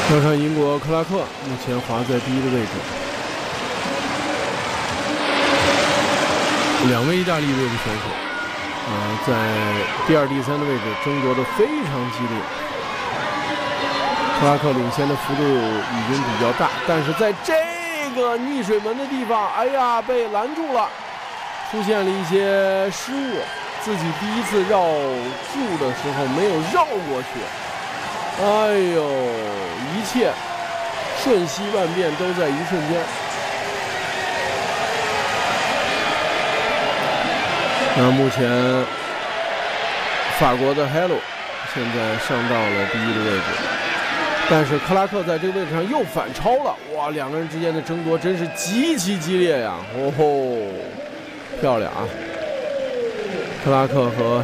要看英国克拉克目前滑在第一的位置，两位意大利队的选手，在第二、第三的位置争夺的非常激烈。克拉克领先的幅度已经比较大，但是在这个溺水门的地方，哎呀，被拦住了，出现了一些失误，自己第一次绕柱的时候没有绕过去。哎呦，一切瞬息万变都在一瞬间。那目前法国的 Hello 现在上到了第一的位置，但是克拉克在这个位置上又反超了。哇，两个人之间的争夺真是极其激烈呀！哦吼，漂亮啊！克拉克和